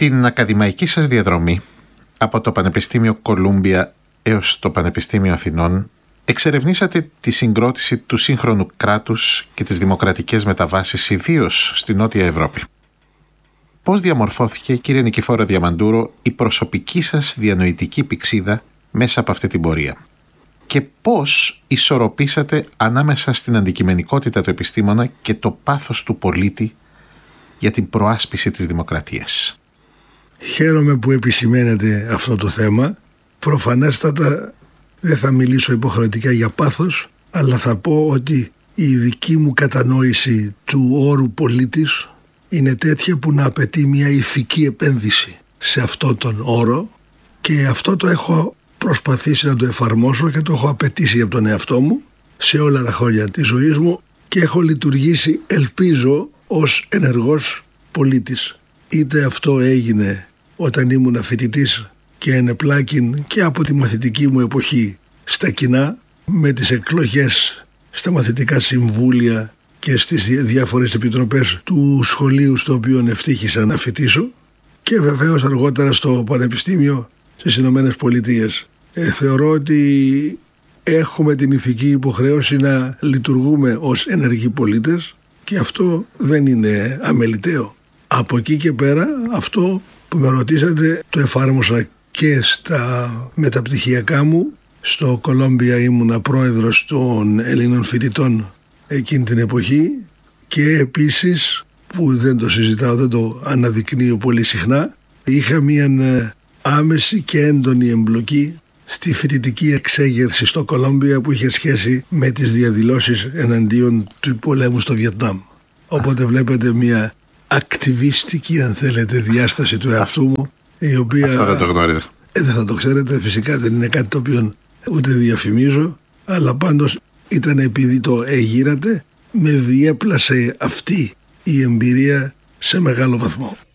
Στην ακαδημαϊκή σας διαδρομή, από το Πανεπιστήμιο Κολούμπια έως το Πανεπιστήμιο Αθηνών, εξερευνήσατε τη συγκρότηση του σύγχρονου κράτους και τις δημοκρατικές μεταβάσεις, ιδίως στη Νότια Ευρώπη. Πώς διαμορφώθηκε, κύριε Νικηφόρο Διαμαντούρο, η προσωπική σας διανοητική πυξίδα μέσα από αυτή την πορεία? Και πώς ισορροπήσατε ανάμεσα στην αντικειμενικότητα του επιστήμονα και το πάθος του πολίτη για την προάσπιση της δημοκρατίας? Χαίρομαι που επισημαίνετε αυτό το θέμα. Προφανέστατα δεν θα μιλήσω υποχρεωτικά για πάθος, αλλά θα πω ότι η δική μου κατανόηση του όρου πολίτης είναι τέτοια που να απαιτεί μια ηθική επένδυση σε αυτόν τον όρο, και αυτό το έχω προσπαθήσει να το εφαρμόσω και το έχω απαιτήσει από τον εαυτό μου σε όλα τα χρόνια της ζωής μου, και έχω λειτουργήσει, ελπίζω, ως ενεργός πολίτης. Είτε αυτό έγινε όταν ήμουν φοιτητής και ενεπλάκην και από τη μαθητική μου εποχή στα κοινά, με τις εκλογές στα μαθητικά συμβούλια και στις διάφορες επιτροπές του σχολείου στο οποίο ευτύχησα να φοιτήσω, και βεβαίως αργότερα στο Πανεπιστήμιο στις Ηνωμένες Πολιτείες. Θεωρώ ότι έχουμε την ηθική υποχρέωση να λειτουργούμε ως ενεργοί πολίτες, και αυτό δεν είναι αμεληταίο. Από εκεί και πέρα, αυτό που με ρωτήσατε το εφάρμοσα και στα μεταπτυχιακά μου. Στο Κολόμπια ήμουνα πρόεδρος των Ελλήνων φοιτητών εκείνη την εποχή, και επίσης, που δεν το συζητάω, δεν το αναδεικνύω πολύ συχνά, είχα μια άμεση και έντονη εμπλοκή στη φοιτητική εξέγερση στο Κολόμπια που είχε σχέση με τις διαδηλώσεις εναντίον του πολέμου στο Βιετνάμ. Οπότε βλέπετε μια ακτιβιστική, αν θέλετε, διάσταση του εαυτού μου, η οποία... Αυτό δεν το γνώριζα. Δεν θα το ξέρετε, φυσικά δεν είναι κάτι το οποίο ούτε διαφημίζω, αλλά πάντως ήταν επειδή το εγείρατε, με διέπλασε αυτή η εμπειρία σε μεγάλο βαθμό.